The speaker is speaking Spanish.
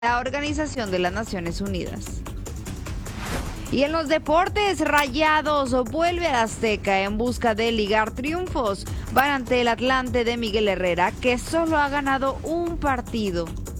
la Organización de las Naciones Unidas. Y en los deportes, Rayados vuelve al Azteca en busca de ligar triunfos. Van ante el Atlante de Miguel Herrera, que solo ha ganado un partido.